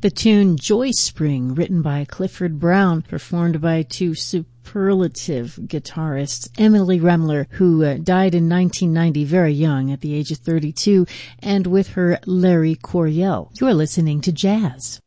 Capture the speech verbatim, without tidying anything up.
The tune Joy Spring, written by Clifford Brown, performed by two superlative guitarists, Emily Remler, who uh, died in nineteen ninety very young at the age of thirty-two, and with her Larry Coryell. You're listening to Jazz.